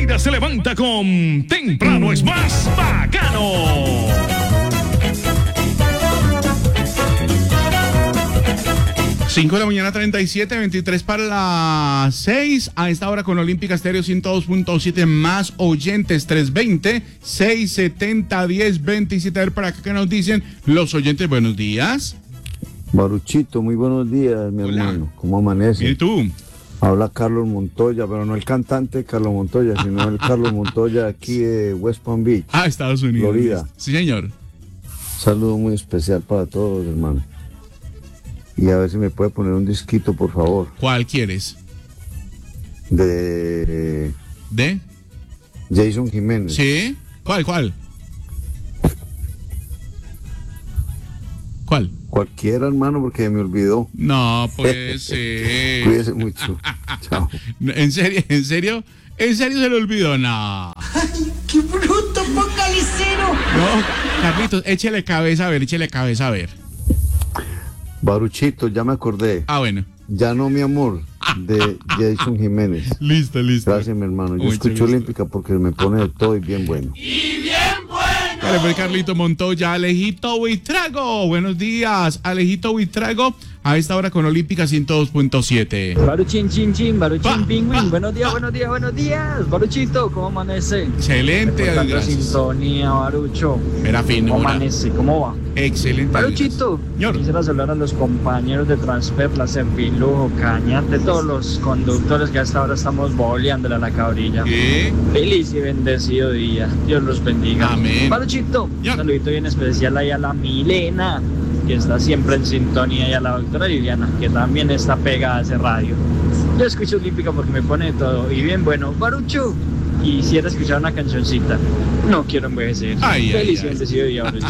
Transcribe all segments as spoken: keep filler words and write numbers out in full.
vida se levanta con Temprano es más bacano. cinco de la mañana, treinta y siete, veintitrés para las seis. A esta hora con Olímpica Estéreo ciento dos punto siete más oyentes, trescientos veinte, seiscientos setenta, diez veintisiete. A ver para acá que nos dicen los oyentes. Buenos días. Baruchito, muy buenos días, mi Hola. hermano. ¿Cómo amanece? ¿Y tú? Habla Carlos Montoya, pero no el cantante Carlos Montoya, sino el Carlos Montoya aquí de West Palm Beach. Ah, Estados Unidos. Florida. Sí, señor. Saludo muy especial para todos, hermano. Y a ver si me puede poner un disquito, por favor, ¿Cuál quieres? de ¿De? Jason Jiménez. ¿Sí? ¿Cuál, cuál? ¿Cuál? Cualquiera, hermano, porque me olvidó. No, puede ser. Cuídese mucho. Chao. ¿En serio? ¿En serio? ¿En serio se le olvidó? No. ¡Ay, qué bruto, focalicero! No, Carlitos, échele cabeza a ver, échele cabeza a ver. Baruchito, ya me acordé. Ah, bueno. Ya no, mi amor, de Jason Jiménez. Listo, listo. Gracias, mi hermano. Yo Mucho escucho gusto. Olímpica porque me pone de todo y bien bueno. Dale, pues, Carlito Montoya, Alejito Buitrago. Buenos días, Alejito Buitrago. A esta hora con Olímpica ciento dos punto siete. Baruchin, chin, chin, Pa, Baruchin, pingüín. pa. Buenos días, buenos días, buenos días. Baruchito, ¿cómo amanece? Excelente, Reportando gracias. sintonía, Barucho. Era fino, ¿Cómo ¿verdad? amanece? ¿Cómo va? Excelente. Baruchito, Señor. quisiera saludar a los compañeros de Transperla, Servilujo, Cañate, todos los conductores que hasta ahora estamos boleándole a la cabrilla. ¿Qué? Feliz y bendecido día. Dios los bendiga. Amén. Baruchito, Ya. un saludito bien especial ahí a la Milena, que está siempre en sintonía, y a la doctora Liliana, que también está pegada a ese radio. Yo escucho Olímpica porque me pone de todo. Y bien, bueno, Barucho, quisiera escuchar una cancioncita. No quiero envejecer. Ay, ay, Feliz ay. y bendecido día, Barucho.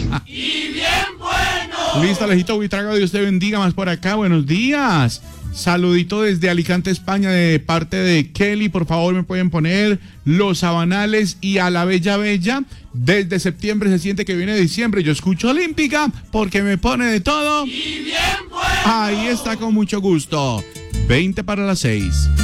Listo, Alejito Buitrago, Dios te bendiga más por acá. Buenos días. Saludito desde Alicante, España, de parte de Kelly. Por favor, me pueden poner Los Sabanales y A la Bella Bella. Desde septiembre se siente que viene diciembre. Yo escucho Olímpica porque me pone de todo. Y bien bueno. Ahí está, con mucho gusto. veinte para las seis.